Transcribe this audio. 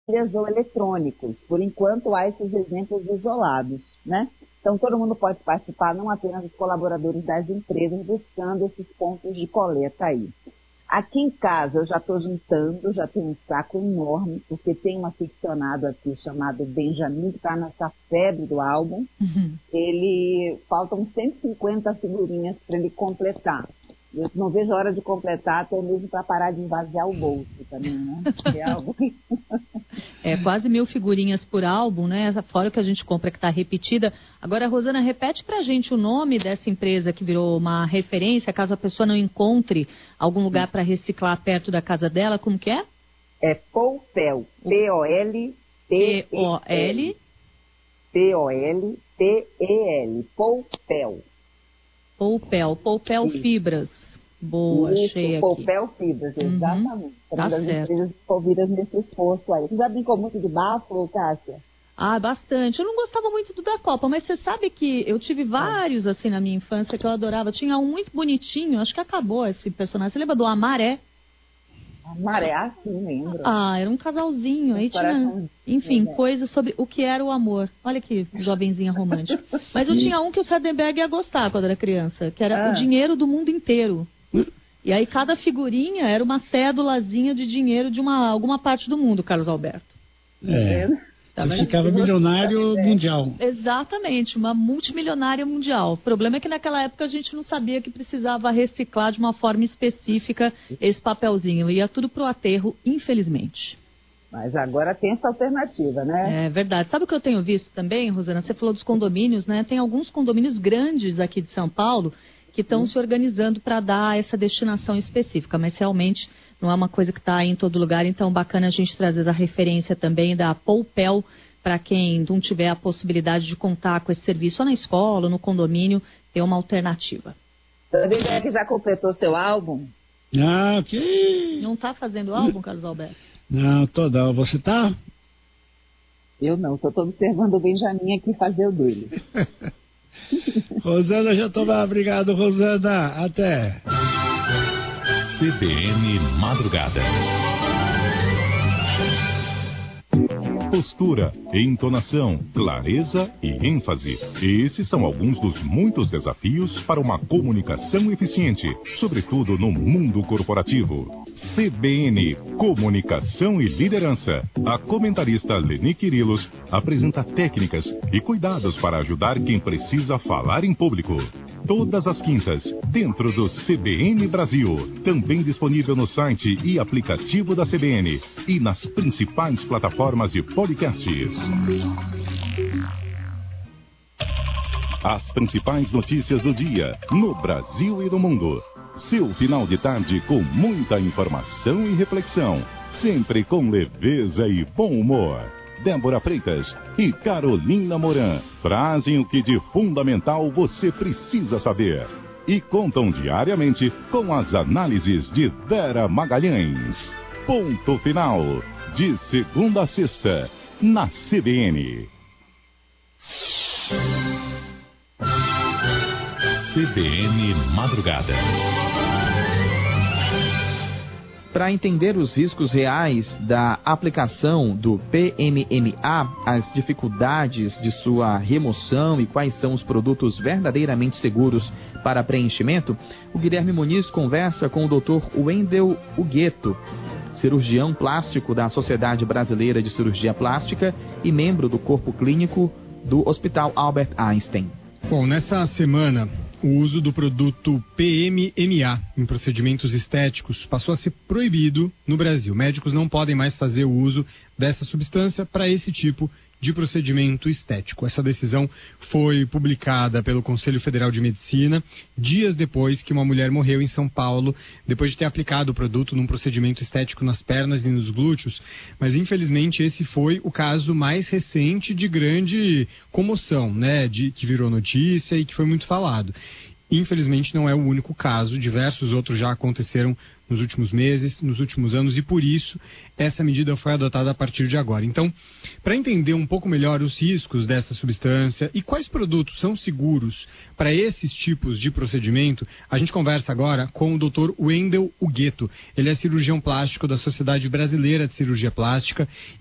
ou eletrônicos. Por enquanto, há esses exemplos isolados, né? Então, todo mundo pode participar, não apenas os colaboradores das empresas, buscando esses pontos de coleta aí. Aqui em casa, eu já estou juntando, já tenho um saco enorme, porque tem um aficionado aqui chamado Benjamin, que está nessa febre do álbum. Faltam 150 figurinhas para ele completar. Eu não vejo a hora de completar, até mesmo para parar de esvaziar o bolso também, né? É algo que... quase 1000 figurinhas por álbum, né? Fora o que a gente compra que está repetida. Agora, Rosana, repete para a gente o nome dessa empresa que virou uma referência, caso a pessoa não encontre algum lugar para reciclar perto da casa dela, como que é? É Poupel, P-O-L-P-E-L. P-O-L-P-E-L, Poupel. Poupel Fibras. Boa, isso, achei aqui. Poupel Fibras, exatamente. Tá das certo. Empresas envolvidas nesse esforço aí. Você já brincou muito de bafo, Cássia? Bastante. Eu não gostava muito do da Copa, mas você sabe que eu tive vários assim na minha infância que eu adorava. Tinha um muito bonitinho, acho que acabou esse personagem. Você lembra do Amaré? Amaré, sim, lembro. Era um casalzinho. Aí tinha, enfim, coisas sobre o que era o amor. Olha que jovenzinha romântica. Mas eu tinha um que o Sardenberg ia gostar quando era criança, que era o dinheiro do mundo inteiro. E aí cada figurinha era uma cédulazinha de dinheiro de alguma parte do mundo, Carlos Alberto. Você ficava milionário mundial. Exatamente, uma multimilionária mundial. O problema é que naquela época a gente não sabia que precisava reciclar de uma forma específica esse papelzinho. Ia tudo pro aterro, infelizmente. Mas agora tem essa alternativa, né? É verdade. Sabe o que eu tenho visto também, Rosana? Você falou dos condomínios, né? Tem alguns condomínios grandes aqui de São Paulo que estão se organizando para dar essa destinação específica, mas realmente não é uma coisa que está em todo lugar, então bacana a gente trazer a referência também da Poupel para quem não tiver a possibilidade de contar com esse serviço ou na escola ou no condomínio, ter uma alternativa. Você que já completou seu álbum? Não, que... Não está fazendo álbum, Carlos Alberto? Não, não. Você tá? Eu não, só estou observando o Benjamin aqui fazer o dele. Rosana, já tô lá. Obrigado, Rosana. Até. CBN Madrugada. Postura, entonação, clareza e ênfase. Esses são alguns dos muitos desafios para uma comunicação eficiente, sobretudo no mundo corporativo. CBN, Comunicação e Liderança. A comentarista Leni Quirilos apresenta técnicas e cuidados para ajudar quem precisa falar em público. Todas as quintas, dentro do CBN Brasil. Também disponível no site e aplicativo da CBN e nas principais plataformas de podcasts. As principais notícias do dia, no Brasil e no mundo. Seu final de tarde com muita informação e reflexão. Sempre com leveza e bom humor. Débora Freitas e Carolina Moran trazem o que de fundamental você precisa saber. E contam diariamente com as análises de Vera Magalhães. Ponto final. De segunda a sexta, na CBN. CBN Madrugada. Para entender os riscos reais da aplicação do PMMA, as dificuldades de sua remoção e quais são os produtos verdadeiramente seguros para preenchimento, o Guilherme Muniz conversa com o Dr. Wendel Ugueto, cirurgião plástico da Sociedade Brasileira de Cirurgia Plástica e membro do corpo clínico do Hospital Albert Einstein. Bom, nessa semana, o uso do produto PMMA em procedimentos estéticos passou a ser proibido no Brasil. Médicos não podem mais fazer o uso dessa substância para esse tipo de procedimento estético. Essa decisão foi publicada pelo Conselho Federal de Medicina dias depois que uma mulher morreu em São Paulo, depois de ter aplicado o produto num procedimento estético nas pernas e nos glúteos. Mas, infelizmente, esse foi o caso mais recente de grande comoção, né? Que virou notícia e que foi muito falado. Infelizmente, não é o único caso. Diversos outros já aconteceram nos últimos meses, nos últimos anos, e por isso essa medida foi adotada a partir de agora. Então, para entender um pouco melhor os riscos dessa substância e quais produtos são seguros para esses tipos de procedimento, a gente conversa agora com o Dr. Wendel Ugueto. Ele é cirurgião plástico da Sociedade Brasileira de Cirurgia Plástica